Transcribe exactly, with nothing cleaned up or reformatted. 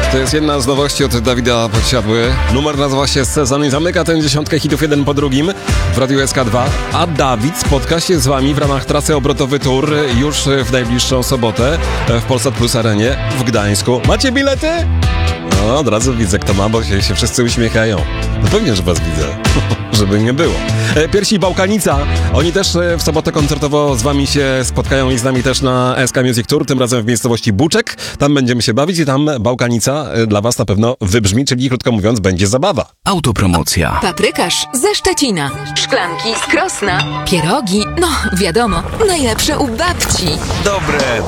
To jest jedna z nowości od Dawida Podsiadły. Numer nazywa się Sezon i zamyka tę dziesiątkę hitów jeden po drugim w Radiu S K dwa. A Dawid spotka się z wami w ramach trasy Obrotowy Tour już w najbliższą sobotę w Polsat Plus Arenie w Gdańsku. Macie bilety? No, od razu widzę, kto ma, bo się, się wszyscy uśmiechają. No pewnie, że was widzę, żeby nie było. E, Piersi Bałkanica, oni też e, w sobotę koncertowo z wami się spotkają i z nami też na S K Music Tour, tym razem w miejscowości Buczek. Tam będziemy się bawić i tam Bałkanica e, dla was na pewno wybrzmi, czyli krótko mówiąc będzie zabawa. Autopromocja. Paprykarz ze Szczecina, szklanki z Krosna, pierogi, no wiadomo, najlepsze u babci. Dobre,